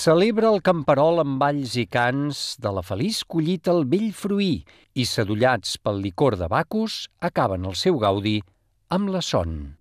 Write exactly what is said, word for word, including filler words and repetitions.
Celebra el camperol amb balls i cants de la feliç collita el vell fruí i, sadollats pel licor de Bacus, acaben el seu gaudi amb la son.